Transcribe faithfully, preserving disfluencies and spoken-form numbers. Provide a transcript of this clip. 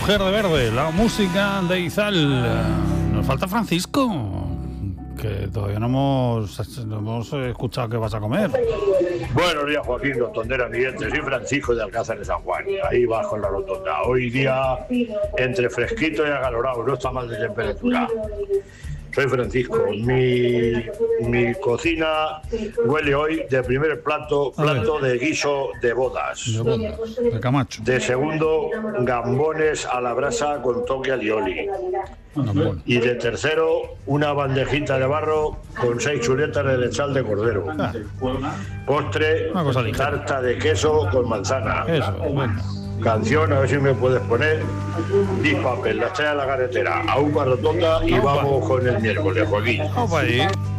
Mujer de Verde, la música de Izal. Nos falta Francisco, que todavía no hemos, no hemos escuchado qué vas a comer. Buenos días, Joaquín, los tonderas videntes. Soy Francisco de Alcázar de San Juan. Ahí bajo en la rotonda. Hoy día entre fresquito y acalorado, no está mal de temperatura. Soy Francisco. Mi, mi cocina huele hoy de primer plato, plato de guiso de bodas. De bodas, de Camacho. De segundo, gambones a la brasa con toque alioli. Bueno. Y de tercero, una bandejita de barro con seis chuletas de lechal de cordero. Ah. Postre, Una cosa ligera. tarta de queso con manzana. Eso, venga. Canción, a ver si me puedes poner. Dispapel, la estrella de la carretera, a una rotonda y vamos con el miércoles, Joaquín. Vamos ahí.